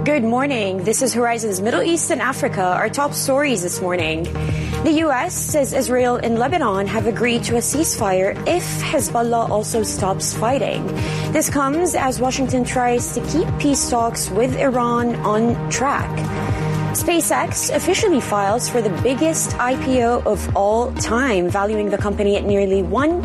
Good morning. This is Horizon's Middle East and Africa. Our top stories this morning. The U.S. says Israel and Lebanon have agreed to a ceasefire if Hezbollah also stops fighting. This comes as Washington tries to keep peace talks with Iran on track. SpaceX officially files for the biggest IPO of all time, valuing the company at nearly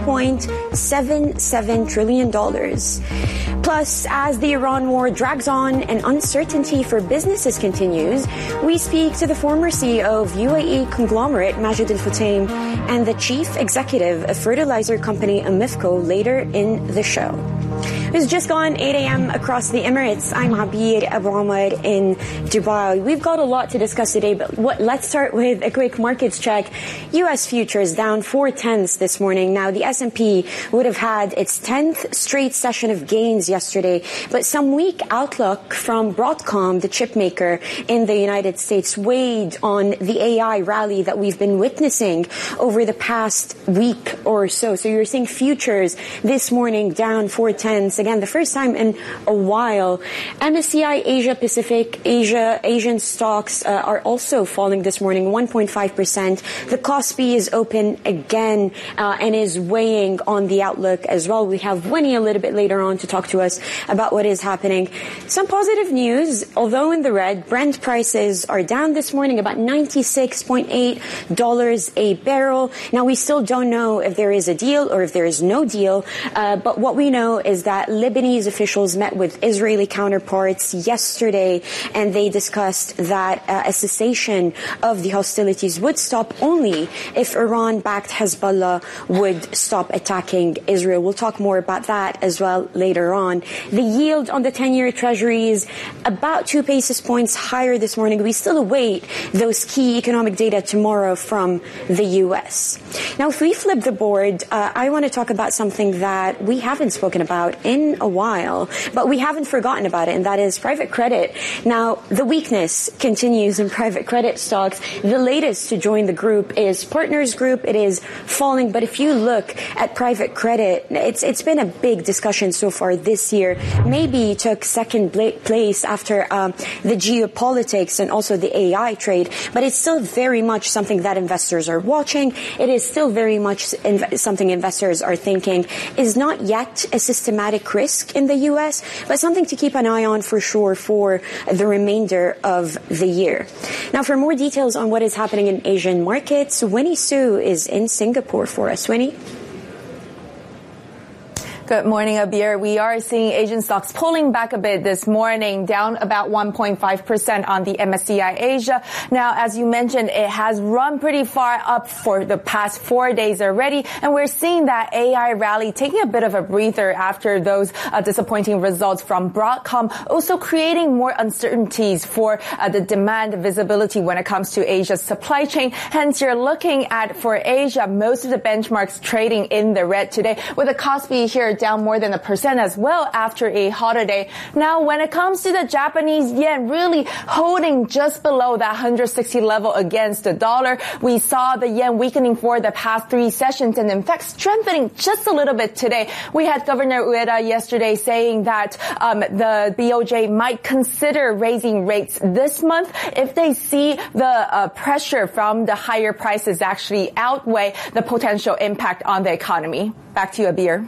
$1.77 trillion. Plus, as the Iran war drags on and uncertainty for businesses continues, we speak to the former CEO of UAE conglomerate Majid Al Futtaim and the chief executive of fertilizer company Aramco later in the show. It's just gone 8 a.m. across the Emirates. I'm Abir Abu Omar in Dubai. We've got a lot to discuss today, but let's start with a quick markets check. U.S. futures down 0.4 this morning. Now, the S&P would have had its 10th straight session of gains yesterday, but some weak outlook from Broadcom, the chip maker in the United States, weighed on the AI rally that we've been witnessing over the past week or so. So you're seeing futures this morning down 0.4. Again, the first time in a while. MSCI Asia Pacific, Asian stocks are also falling this morning, 1.5%. The Kospi is open again and is weighing on the outlook as well. We have Winnie a little bit later on to talk to us about what is happening. Some positive news, although in the red, Brent prices are down this morning, about $96.8 a barrel. Now, we still don't know if there is a deal or if there is no deal, but what we know is that Lebanese officials met with Israeli counterparts yesterday, and they discussed that a cessation of the hostilities would stop only if Iran-backed Hezbollah would stop attacking Israel. We'll talk more about that as well later on. The yield on the 10-year Treasury is about 2 basis points higher this morning. We still await those key economic data tomorrow from the U.S. Now, if we flip the board, I want to talk about something that we haven't spoken about in a while, but we haven't forgotten about it, and that is private credit. Now, the weakness continues in private credit stocks. The latest to join the group is Partners Group. It is falling, but if you look at private credit, it's been a big discussion so far this year. Maybe took second place after the geopolitics and also the AI trade, but it's still very much something that investors are watching. It is still very much something investors are thinking is not yet a systematic risk in the U.S., but something to keep an eye on for sure for the remainder of the year. Now, for more details on what is happening in Asian markets, Winnie Su is in Singapore for us. Winnie? Good morning, Abir. We are seeing Asian stocks pulling back a bit this morning, down about 1.5% on the MSCI Asia. Now, as you mentioned, it has run pretty far up for the past 4 days already, and we're seeing that AI rally taking a bit of a breather after those disappointing results from Broadcom, also creating more uncertainties for the demand visibility when it comes to Asia's supply chain. Hence, you're looking at, for Asia, most of the benchmarks trading in the red today, with the Kospi here down more than 1% as well after a holiday. Now, when it comes to the Japanese yen, really holding just below that 160 level against the dollar. We saw the yen weakening for the past 3 sessions and in fact strengthening just a little bit today. We had Governor Ueda yesterday saying that the BOJ might consider raising rates this month if they see the pressure from the higher prices actually outweigh the potential impact on the economy. Back to you, Abir.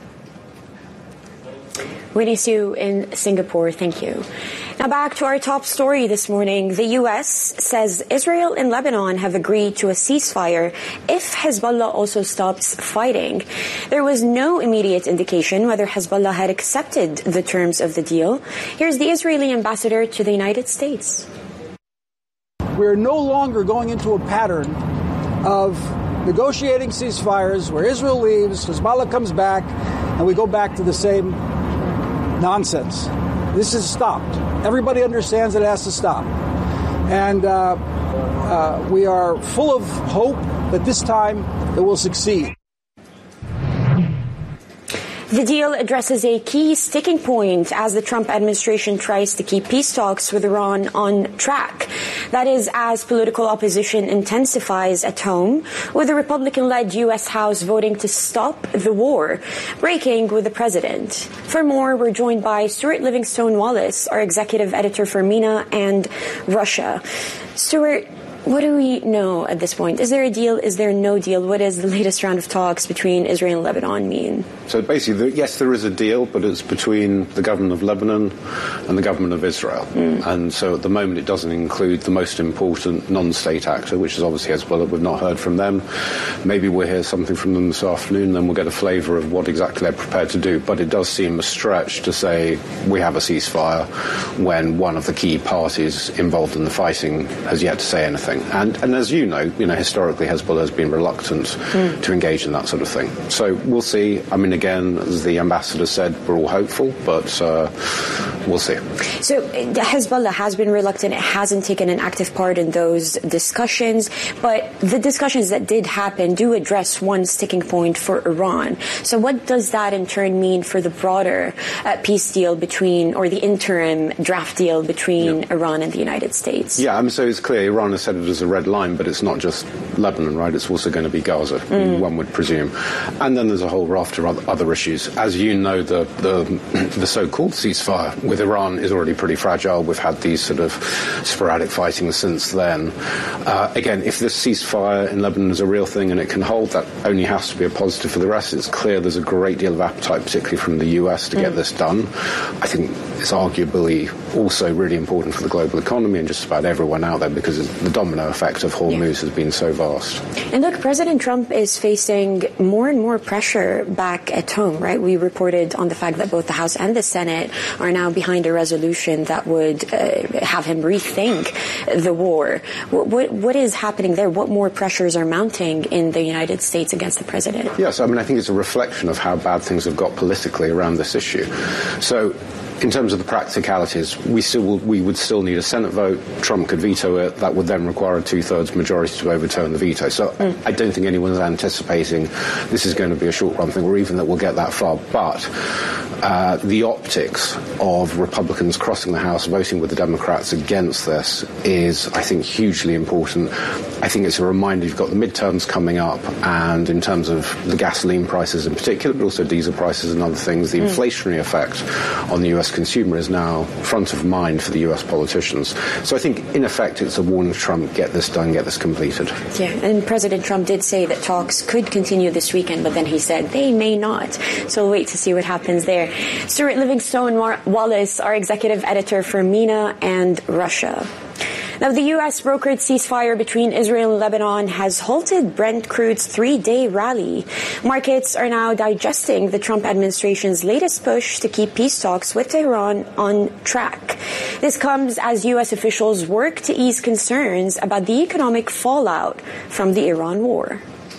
Winnie Su in Singapore, thank you. Now back to our top story this morning. The U.S. says Israel and Lebanon have agreed to a ceasefire if Hezbollah also stops fighting. There was no immediate indication whether Hezbollah had accepted the terms of the deal. Here's the Israeli ambassador to the United States. We're no longer going into a pattern of negotiating ceasefires where Israel leaves, Hezbollah comes back, and we go back to the same nonsense. This has stopped. Everybody understands that it has to stop. And we are full of hope that this time it will succeed. The deal addresses a key sticking point as the Trump administration tries to keep peace talks with Iran on track. That is, as political opposition intensifies at home, with the Republican-led U.S. House voting to stop the war, breaking with the president. For more, we're joined by Stuart Livingstone-Wallace, our executive editor for MENA and Russia. Stuart, what do we know at this point? Is there a deal? Is there no deal? What does the latest round of talks between Israel and Lebanon mean? So basically, yes, there is a deal, but it's between the government of Lebanon and the government of Israel. And so at the moment, it doesn't include the most important non-state actor, which is obviously Hezbollah. We've not heard from them. Maybe we'll hear something from them this afternoon, then we'll get a flavour of what exactly they're prepared to do. But it does seem a stretch to say we have a ceasefire when one of the key parties involved in the fighting has yet to say anything. And as you know, historically Hezbollah has been reluctant to engage in that sort of thing. So we'll see. I mean, again, as the ambassador said, we're all hopeful, but we'll see. So Hezbollah has been reluctant. It hasn't taken an active part in those discussions. But the discussions that did happen do address one sticking point for Iran. So what does that in turn mean for the broader peace deal between, or the interim draft deal between Iran and the United States? Yeah, I mean, so it's clear Iran has said it as a red line, but it's not just Lebanon, right? It's also going to be Gaza, one would presume. And then there's a whole raft of other issues. As you know, the so-called ceasefire with Iran is already pretty fragile. We've had these sort of sporadic fighting since then. Again, if this ceasefire in Lebanon is a real thing and it can hold, that only has to be a positive for the rest. It's clear there's a great deal of appetite, particularly from the US, to get this done. I think it's arguably also really important for the global economy and just about everyone out there, because the domino effect of Hormuz has been so vast. And look, President Trump is facing more and more pressure back at home, right? We reported on the fact that both the House and the Senate are now behind a resolution that would have him rethink the war. What is happening there? What more pressures are mounting in the United States against the president? Yes, I mean, I think it's a reflection of how bad things have got politically around this issue. So, in terms of the practicalities, we would still need a Senate vote. Trump could veto it. That would then require a two-thirds majority to overturn the veto. So I don't think anyone's anticipating this is going to be a short-run thing, or even that we'll get that far. But the optics of Republicans crossing the House, voting with the Democrats against this is, I think, hugely important. I think it's a reminder you've got the midterms coming up, and in terms of the gasoline prices in particular, but also diesel prices and other things, the inflationary effect on the US consumer is now front of mind for the US politicians. So I think, in effect, it's a warning to Trump, get this done, get this completed. Yeah, and President Trump did say that talks could continue this weekend, but then he said they may not. So we'll wait to see what happens there. Stuart Livingstone-Wallace, our executive editor for MENA and Russia. Now, the U.S. brokered ceasefire between Israel and Lebanon has halted Brent crude's 3-day rally. Markets are now digesting the Trump administration's latest push to keep peace talks with Tehran on track. This comes as U.S. officials work to ease concerns about the economic fallout from the Iran war.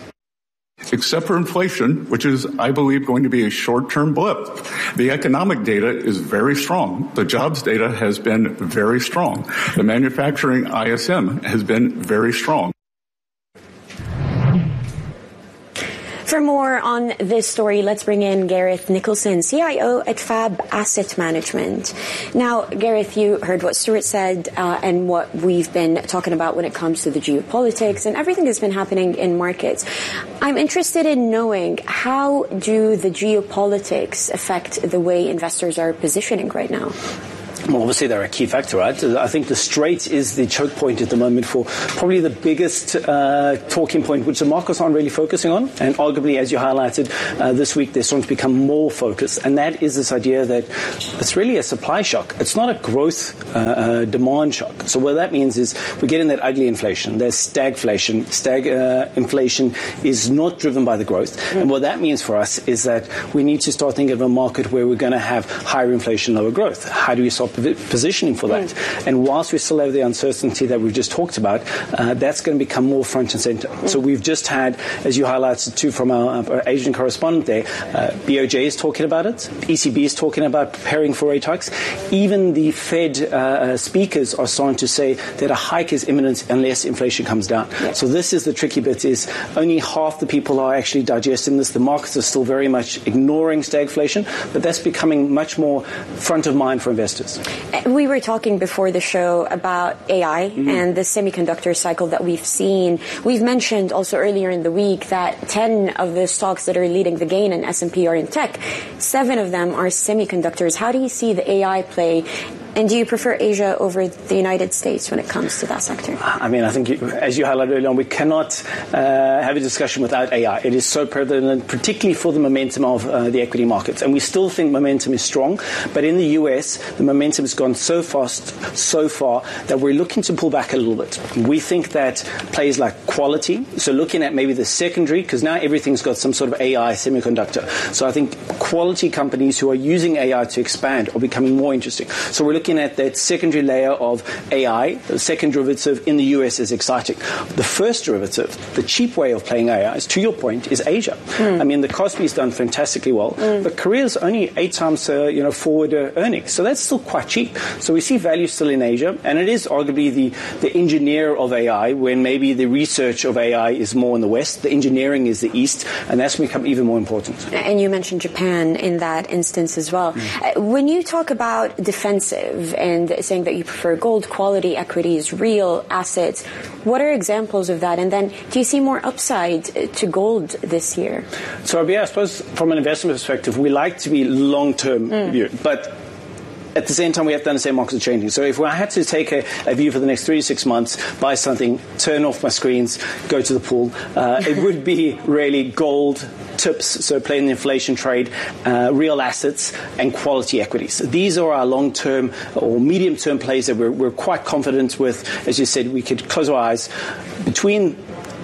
Except for inflation, which is, I believe, going to be a short-term blip. The economic data is very strong. The jobs data has been very strong. The manufacturing ISM has been very strong. For more on this story, let's bring in Gareth Nicholson, CIO at Fab Asset Management. Now, Gareth, you heard what Stuart said and what we've been talking about when it comes to the geopolitics and everything that's been happening in markets. I'm interested in knowing, how do the geopolitics affect the way investors are positioning right now? Well, obviously, they're a key factor, right? I think the Strait is the choke point at the moment for probably the biggest talking point, which the markets aren't really focusing on. And arguably, as you highlighted, this week they're starting to become more focused. And that is this idea that it's really a supply shock. It's not a growth demand shock. So what that means is we're getting that ugly inflation. There's stagflation. Inflation is not driven by the growth. And what that means for us is that we need to start thinking of a market where we're going to have higher inflation, lower growth. How do we solve start positioning for that. And whilst we still have the uncertainty that we've just talked about, that's going to become more front and center. So we've just had, as you highlighted too from our Asian correspondent there, BOJ is talking about it, ECB is talking about preparing for rate hikes. Even the Fed speakers are starting to say that a hike is imminent unless inflation comes down. So this is the tricky bit, is only half the people are actually digesting this. The markets are still very much ignoring stagflation, but that's becoming much more front of mind for investors. We were talking before the show about AI and the semiconductor cycle that we've seen. We've mentioned also earlier in the week that 10 of the stocks that are leading the gain in S&P are in tech. 7 of them are semiconductors. How do you see the AI play? And do you prefer Asia over the United States when it comes to that sector? I mean, I think, as you highlighted earlier on, we cannot have a discussion without AI. It is so prevalent, particularly for the momentum of the equity markets. And we still think momentum is strong. But in the US, the momentum has gone so fast, so far, that we're looking to pull back a little bit. We think that plays like quality, so looking at maybe the secondary, because now everything's got some sort of AI semiconductor. So I think quality companies who are using AI to expand are becoming more interesting. So we're looking at that secondary layer of AI. The second derivative in the US is exciting. The first derivative, the cheap way of playing AI, to your point, is Asia. I mean, the Kospi's done fantastically well, but Korea's only 8 times forward earnings, so that's still quite cheap. So we see value still in Asia, and it is arguably the engineer of AI, when maybe the research of AI is more in the West, the engineering is the East, and that's become even more important. And you mentioned Japan in that instance as well. When you talk about defensive and saying that you prefer gold, quality equities, real assets, what are examples of that? And then do you see more upside to gold this year? So, I suppose from an investment perspective, we like to be long-term view, but at the same time, we have to understand markets are changing. So if I had to take a view for the next 3 to 6 months, buy something, turn off my screens, go to the pool, it would be really gold, tips, so playing the inflation trade, real assets, and quality equities. These are our long-term or medium-term plays that we're quite confident with. As you said, we could close our eyes. Between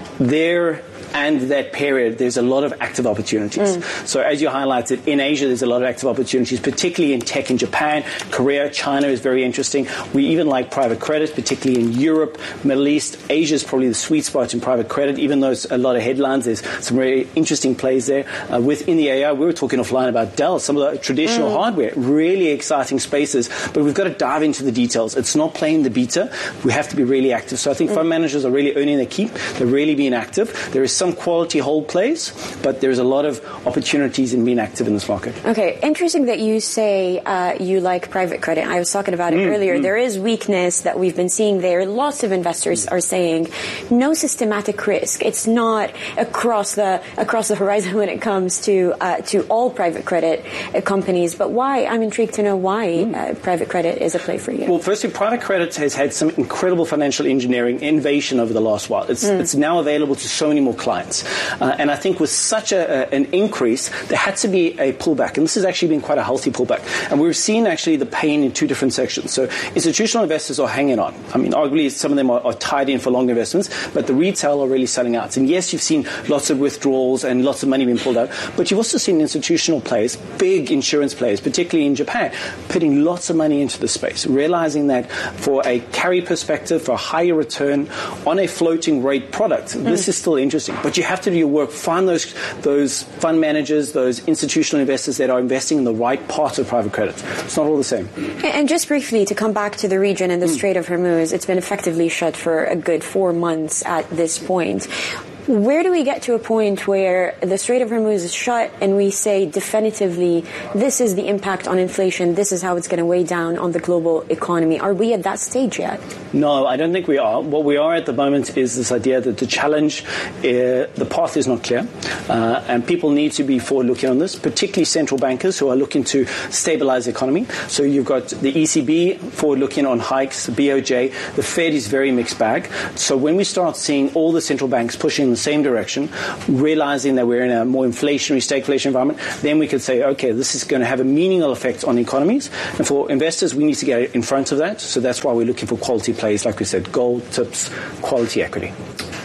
there and that period, there's a lot of active opportunities. So as you highlighted, in Asia, there's a lot of active opportunities, particularly in tech in Japan. Korea, China is very interesting. We even like private credit, particularly in Europe, Middle East. Asia is probably the sweet spot in private credit, even though it's a lot of headlines. There's some very interesting plays there. Within the AI, we were talking offline about Dell, some of the traditional hardware, really exciting spaces, but we've got to dive into the details. It's not playing the beta. We have to be really active. So I think fund managers are really earning their keep. They're really being active. There is some quality hold plays, but there's a lot of opportunities in being active in this market. Okay, interesting that you say you like private credit. I was talking about it earlier. There is weakness that we've been seeing there. Lots of investors are saying no systematic risk. It's not across the horizon when it comes to all private credit companies. But why? I'm intrigued to know why private credit is a play for you. Well, firstly, private credit has had some incredible financial engineering innovation over the last while. It's now available to so many more clients. And I think with such an increase, there had to be a pullback. And this has actually been quite a healthy pullback. And we've seen actually the pain in 2 different sections. So institutional investors are hanging on. I mean, arguably some of them are tied in for long investments, but the retail are really selling out. And yes, you've seen lots of withdrawals and lots of money being pulled out, but you've also seen institutional players, big insurance players, particularly in Japan, putting lots of money into the space, realizing that for a carry perspective, for a higher return on a floating rate product, this is still interesting. But you have to do your work, find those fund managers, those institutional investors that are investing in the right part of private credit. It's not all the same. And just briefly, to come back to the region and the Strait of Hormuz, it's been effectively shut for a good 4 months at this point. Where do we get to a point where the Strait of Hormuz is shut and we say definitively this is the impact on inflation, this is how it's going to weigh down on the global economy? Are we at that stage yet? No, I don't think we are. What we are at the moment is this idea that the challenge, the path is not clear, and people need to be forward-looking on this, particularly central bankers who are looking to stabilize the economy. So you've got the ECB forward-looking on hikes, the BOJ, the Fed is very mixed bag. So when we start seeing all the central banks pushing in the same direction, realizing that we're in a more inflationary, stagflation environment, then we could say, okay, this is going to have a meaningful effect on economies. And for investors, we need to get in front of that. So that's why we're looking for quality plays, like we said, gold, tips, quality equity.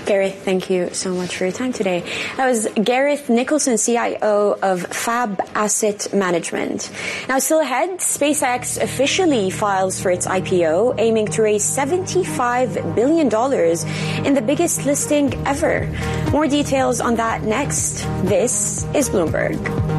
Gareth, thank you so much for your time today. That was Gareth Nicholson, CIO of Fab Asset Management. Now, still ahead, SpaceX officially files for its IPO, aiming to raise $75 billion in the biggest listing ever. More details on that next. This is Bloomberg.